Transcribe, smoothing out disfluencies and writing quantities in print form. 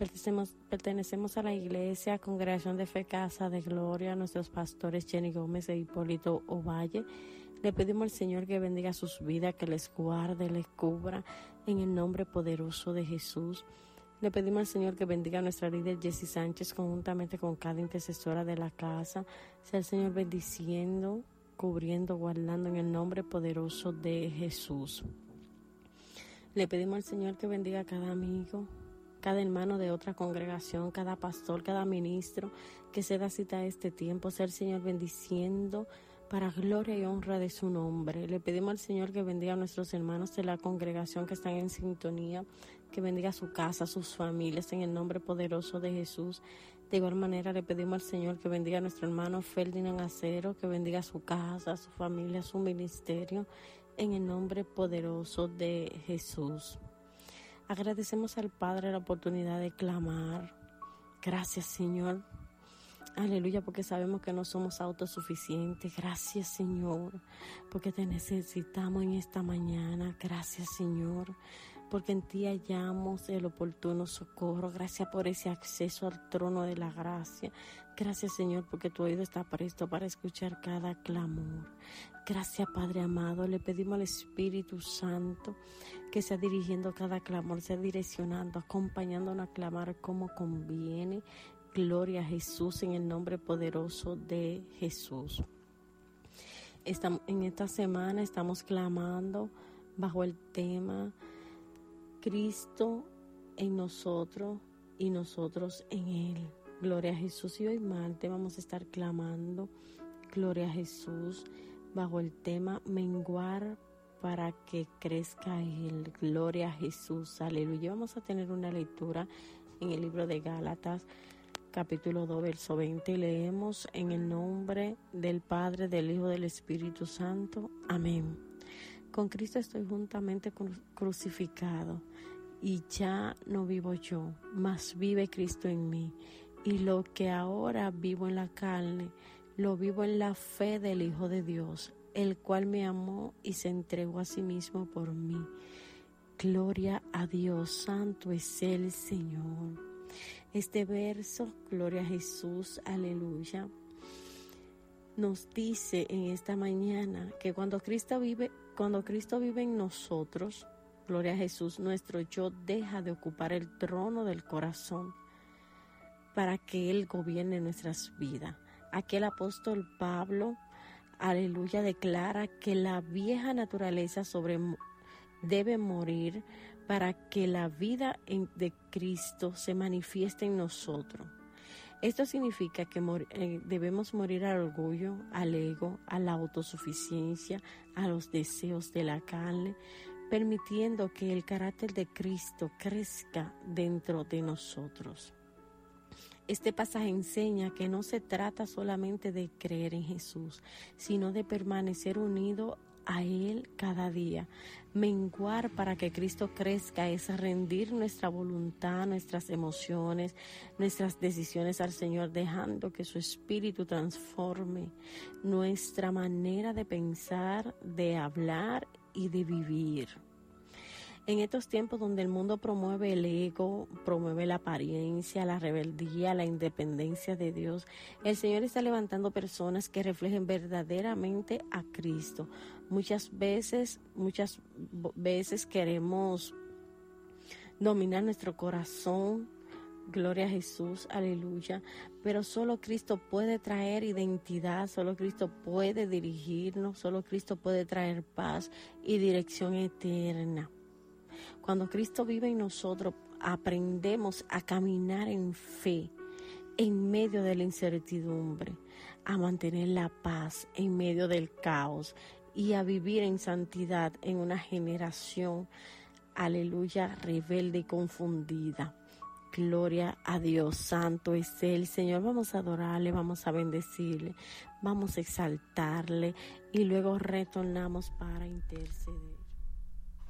Pertenecemos a la Iglesia Congregación de Fe Casa de Gloria, a nuestros pastores Jenny Gómez e Hipólito Ovalle. Le pedimos al Señor que bendiga sus vidas, que les guarde, les cubra en el nombre poderoso de Jesús. Le pedimos al Señor que bendiga a nuestra líder Jessie Sánchez conjuntamente con cada intercesora de la casa. Sea el Señor bendiciendo, cubriendo, guardando en el nombre poderoso de Jesús. Le pedimos al Señor que bendiga a cada amigo, cada hermano de otra congregación, cada pastor, cada ministro que se da cita a este tiempo. Sea el Señor bendiciendo para gloria y honra de su nombre. Le pedimos al Señor que bendiga a nuestros hermanos de la congregación que están en sintonía, que bendiga su casa, sus familias, en el nombre poderoso de Jesús. De igual manera le pedimos al Señor que bendiga a nuestro hermano Ferdinand Acero, que bendiga su casa, su familia, su ministerio, en el nombre poderoso de Jesús. Agradecemos al Padre la oportunidad de clamar. Gracias, Señor. Aleluya, porque sabemos que no somos autosuficientes. Gracias, Señor, porque te necesitamos en esta mañana. Gracias, Señor, porque en ti hallamos el oportuno socorro. Gracias por ese acceso al trono de la gracia. Gracias, Señor, porque tu oído está presto para escuchar cada clamor. Gracias, Padre amado. Le pedimos al Espíritu Santo que sea dirigiendo cada clamor, sea direccionando, acompañándonos a clamar como conviene. Gloria a Jesús, en el nombre poderoso de Jesús. En esta semana estamos clamando bajo el tema Cristo en nosotros y nosotros en Él. Gloria a Jesús. Y hoy martes vamos a estar clamando Gloria a Jesús bajo el tema menguar para que crezca Él. Gloria a Jesús. Aleluya. Vamos a tener una lectura en el libro de Gálatas, capítulo 2, verso 20, y leemos en el nombre del Padre, del Hijo, del Espíritu Santo. Amén. Con Cristo estoy juntamente crucificado, y ya no vivo yo, mas vive Cristo en mí. Y lo que ahora vivo en la carne, lo vivo en la fe del Hijo de Dios, el cual me amó y se entregó a sí mismo por mí. Gloria a Dios, santo es el Señor. Este verso, gloria a Jesús, aleluya, nos dice en esta mañana que cuando Cristo vive en nosotros, gloria a Jesús, nuestro yo deja de ocupar el trono del corazón para que Él gobierne nuestras vidas. Aquí el apóstol Pablo, aleluya, declara que la vieja naturaleza debe morir para que la vida de Cristo se manifieste en nosotros. Esto significa que debemos morir al orgullo, al ego, a la autosuficiencia, a los deseos de la carne, permitiendo que el carácter de Cristo crezca dentro de nosotros. Este pasaje enseña que no se trata solamente de creer en Jesús, sino de permanecer unido a Él cada día. Menguar para que Cristo crezca es rendir nuestra voluntad, nuestras emociones, nuestras decisiones al Señor, dejando que su Espíritu transforme nuestra manera de pensar, de hablar y de vivir. En estos tiempos donde el mundo promueve el ego, promueve la apariencia, la rebeldía, la independencia de Dios, el Señor está levantando personas que reflejen verdaderamente a Cristo. Muchas veces queremos dominar nuestro corazón. Gloria a Jesús, aleluya. Pero solo Cristo puede traer identidad, solo Cristo puede dirigirnos, solo Cristo puede traer paz y dirección eterna. Cuando Cristo vive en nosotros, aprendemos a caminar en fe en medio de la incertidumbre, a mantener la paz en medio del caos y a vivir en santidad en una generación, aleluya, rebelde y confundida. Gloria a Dios, santo es el Señor. Vamos a adorarle, vamos a bendecirle, vamos a exaltarle y luego retornamos para interceder.